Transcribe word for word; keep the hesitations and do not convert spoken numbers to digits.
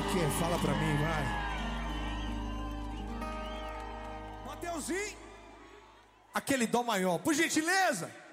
quê? Fala pra mim, vai. Mateuzinho, aquele dó maior, por gentileza.